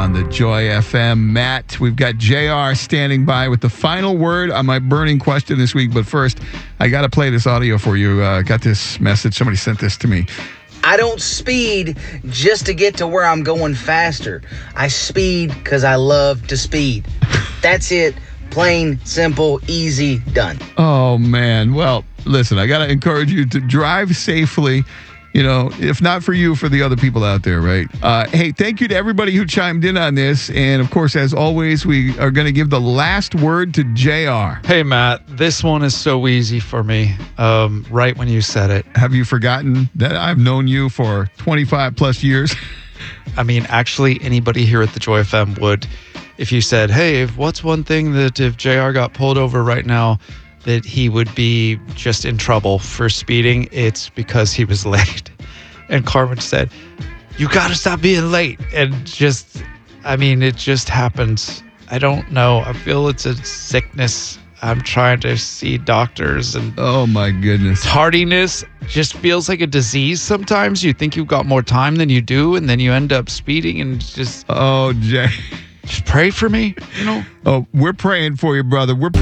on the Joy FM. Matt, we've got JR standing by with the final word on my burning question this week. But first, I got to play this audio for you. Got this message. Somebody sent this to me. I don't speed just to get to where I'm going faster. I speed because I love to speed. That's it. Plain, simple, easy, done. Oh, man. Well, listen, I got to encourage you to drive safely. You know, if not for you, for the other people out there, right? Hey, thank you to everybody who chimed in on this. And, of course, as always, we are going to give the last word to JR. Hey, Matt, this one is so easy for me right when you said it. Have you forgotten that I've known you for 25 plus years? I mean, actually, anybody here at the Joy FM would, if you said, hey, what's one thing that if JR got pulled over right now, that he would be just in trouble for speeding, it's because he was late. And Carmen said, you got to stop being late. And just, I mean, it just happens. I don't know. I feel it's a sickness. I'm trying to see doctors. And oh, my goodness. Tardiness just feels like a disease sometimes. You think you've got more time than you do, and then you end up speeding and just... Oh, Jay. Just pray for me, you know? Oh, we're praying for you, brother. We're